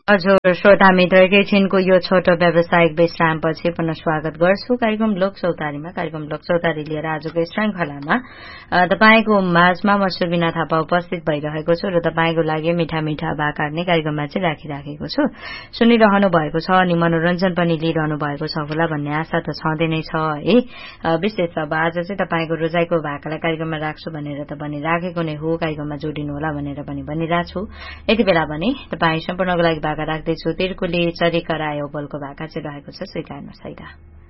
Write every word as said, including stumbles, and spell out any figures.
हजुर श्रोता मित्र एकैछिनको यो छोटो व्यावसायिक विश्रामपछि पुनः स्वागत गर्छु कार्यक्रम लोक चौतारीमा। कार्यक्रम लोक चौतारी लिएर आजको श्रृंखलामा तपाईको माझमा म सुबिना थापा उपस्थित भइरहेको छु र तपाईको लागि मिठा मिठा भाकार्ने कार्यक्रममा चाहिँ राखिराखेको छु। सुनिरहनु भएको छ अनि मनोरञ्जन पनि लिइरहनु भएको छ होला भन्ने आशा त छँदै नै छ है। विशेष अब आज चाहिँ तपाईको रोजाइको भाकालाई कार्यक्रममा राख्छु भनेर त भनिराखेको नै हो, कार्यक्रममा जोडिनु होला भनेर पनि भनिरहेको छु। यति बेला भने तपाई सम्पूर्णको लागि भाका राख्दैछु। तिर्कुली चरी करायो बोलको भाका चाहिँ रहेको छ, स्वीकार्नुहोस् है त।